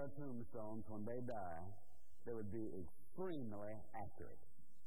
their tombstones when they die, they would be extremely accurate.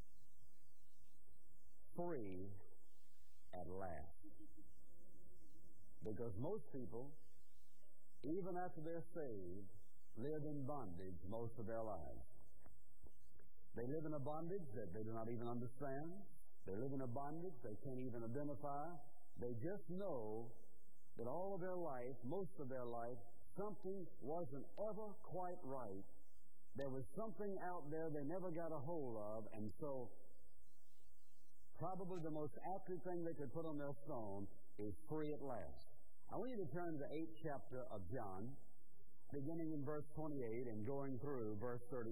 Free at last. Because most people, even after they're saved, live in bondage most of their lives. They live in a bondage that they do not even understand. They live in a bondage they can't even identify. They just know that all of their life, most of their life, something wasn't ever quite right. There was something out there they never got a hold of, and so probably the most accurate thing they could put on their stone is free at last. I want you to turn to the 8th chapter of John, beginning in verse 28 and going through verse 36.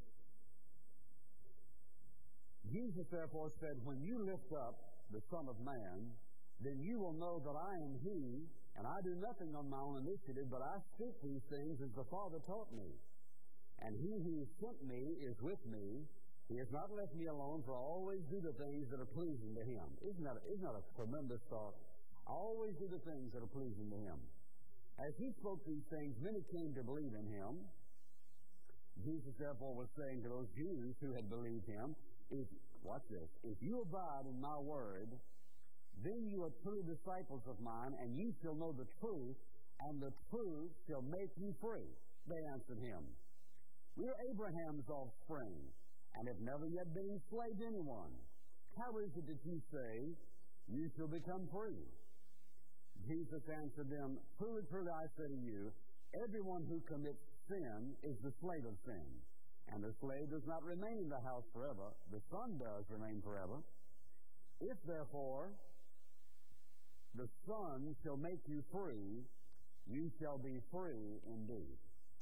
Jesus therefore said, "When you lift up the Son of Man, then you will know that I am He, and I do nothing on my own initiative, but I speak these things as the Father taught me. And He who sent me is with me. He has not left me alone, for I always do the things that are pleasing to Him." Isn't that a tremendous thought? I always do the things that are pleasing to Him. As He spoke these things, many came to believe in Him. Jesus therefore was saying to those Jews who had believed Him, watch this, "If you abide in my word, then you are true disciples of mine, and you shall know the truth, and the truth shall make you free." They answered Him, "We are Abraham's offspring, and have never yet been enslaved to anyone. How is it that you say, you shall become free?" Jesus answered them, "Truly, truly, I say to you, everyone who commits sin is the slave of sin. And the slave does not remain in the house forever. The Son does remain forever. If, therefore, the Son shall make you free, you shall be free indeed."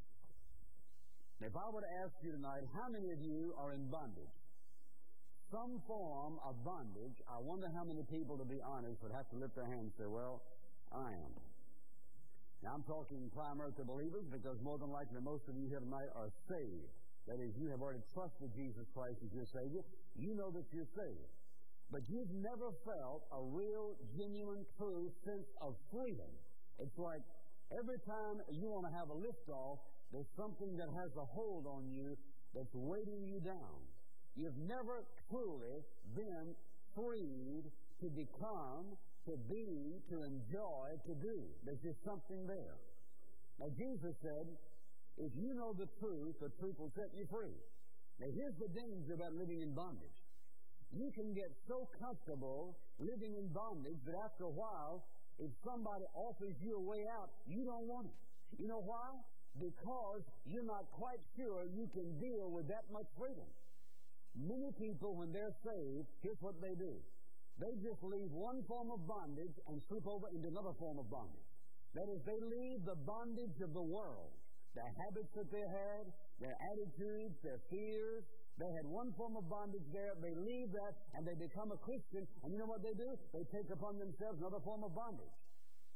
If I were to ask you tonight, how many of you are in bondage? Some form of bondage. I wonder how many people, to be honest, would have to lift their hands and say, "Well, I am." Now, I'm talking primarily to believers, because more than likely most of you here tonight are saved. That is, you have already trusted Jesus Christ as your Savior. You know that you're saved. But you've never felt a real, genuine, true sense of freedom. It's like every time you want to have a lift-off, there's something that has a hold on you that's weighting you down. You've never truly been freed to become, to be, to enjoy, to do. There's just something there. Now, Jesus said, if you know the truth will set you free. Now, here's the danger about living in bondage. You can get so comfortable living in bondage that after a while, if somebody offers you a way out, you don't want it. You know why? Because you're not quite sure you can deal with that much freedom. Many people, when they're saved, here's what they do. They just leave one form of bondage and slip over into another form of bondage. That is, they leave the bondage of the world, their habits that they had, their attitudes, their fears. They had one form of bondage there. They leave that and they become a Christian. And you know what they do? They take upon themselves another form of bondage.